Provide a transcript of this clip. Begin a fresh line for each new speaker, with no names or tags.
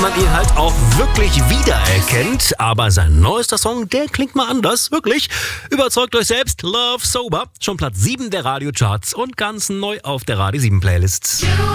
man ihn halt auch wirklich wiedererkennt. Aber sein neuester Song, der klingt mal anders, wirklich. Überzeugt euch selbst, Love Sober. Schon Platz 7 der Radiocharts und ganz neu auf der Radio 7 Playlist.